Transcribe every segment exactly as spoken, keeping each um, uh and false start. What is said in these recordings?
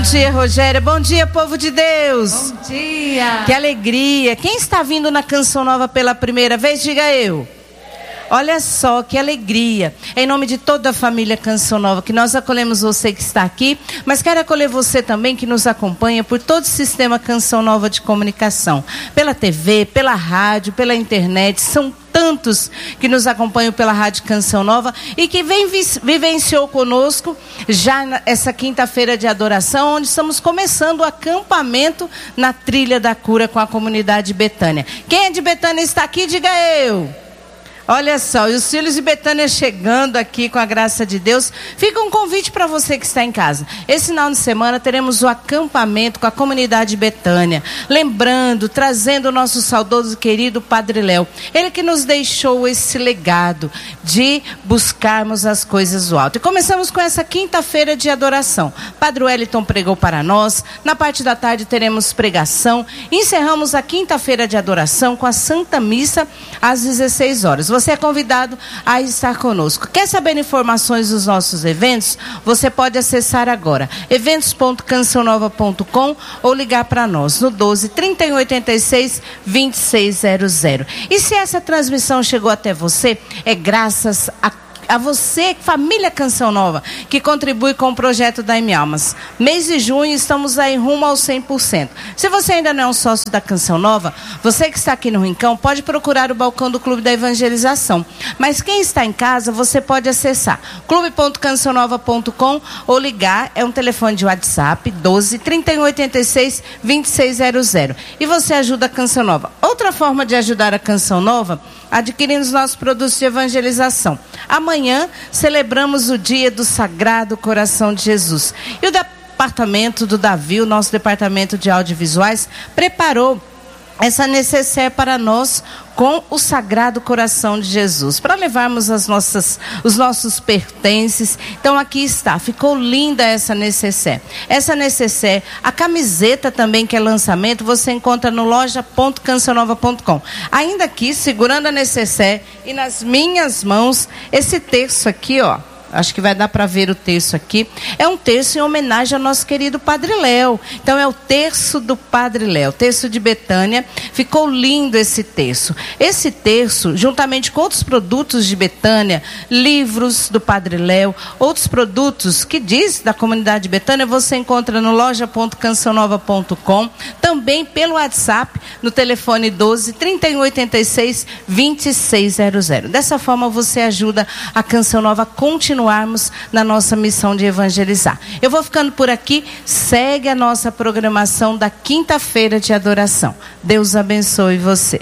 dia, Rogéria. Bom dia, povo de Deus. Bom dia. Que alegria. Quem está vindo na Canção Nova pela primeira vez, diga eu. Olha só, que alegria. Em nome de toda a família Canção Nova, que nós acolhemos você que está aqui, mas quero acolher você também que nos acompanha por todo o sistema Canção Nova de comunicação. Pela T V, pela rádio, pela internet. São tantos que nos acompanham pela Rádio Canção Nova e que vem vivenciou conosco já essa quinta-feira de adoração, onde estamos começando o acampamento na Trilha da Cura com a comunidade Betânia. Quem é de Betânia está aqui, diga eu. Olha só, e os filhos de Betânia chegando aqui com a graça de Deus. Fica um convite para você que está em casa. Esse final de semana teremos o acampamento com a comunidade Betânia. Lembrando, trazendo o nosso saudoso querido Padre Léo. Ele que nos deixou esse legado de buscarmos as coisas do alto. E começamos com essa quinta-feira de adoração. Padre Wellington pregou para nós. Na parte da tarde teremos pregação. Encerramos a quinta-feira de adoração com a Santa Missa às dezesseis horas. Você é convidado a estar conosco. Quer saber informações dos nossos eventos? Você pode acessar agora eventos ponto canção nova ponto com ou ligar para nós no doze, trinta e um, oitenta e seis, vinte e seis zero zero. E se essa transmissão chegou até você, é graças a A você, família Canção Nova, que contribui com o projeto da M Almas. Mês de junho, estamos aí rumo ao cem por cento. Se você ainda não é um sócio da Canção Nova, você que está aqui no Rincão, pode procurar o balcão do Clube da Evangelização. Mas quem está em casa, você pode acessar clube ponto canção nova ponto com ou ligar, é um telefone de WhatsApp, doze, trinta e um, oitenta e seis, vinte e seis zero zero. E você ajuda a Canção Nova. Outra forma de ajudar a Canção Nova, adquirindo os nossos produtos de evangelização. Amanhã celebramos o dia do Sagrado Coração de Jesus. E o departamento do Davi, o nosso departamento de audiovisuais, preparou essa necessaire para nós com o Sagrado Coração de Jesus, para levarmos as nossas, os nossos pertences. Então aqui está, ficou linda essa necessaire. Essa necessaire, a camiseta também que é lançamento, você encontra no loja ponto canção nova ponto com. Ainda aqui, segurando a necessaire e nas minhas mãos, esse texto aqui, ó. Acho que vai dar para ver o terço aqui. É um terço em homenagem ao nosso querido Padre Léo. Então é o terço do Padre Léo, terço de Betânia. Ficou lindo esse terço. Esse terço, juntamente com outros produtos de Betânia, livros do Padre Léo, outros produtos que diz da comunidade Betânia, você encontra no loja ponto canção nova ponto com. Também pelo WhatsApp, no telefone doze, trinta e um, oitenta e seis, vinte e seis zero zero. Dessa forma você ajuda a Canção Nova a continuar na nossa missão de evangelizar. Eu vou ficando por aqui. Segue a nossa programação da quinta-feira de adoração. Deus abençoe você.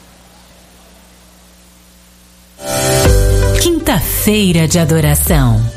Quinta-feira de adoração.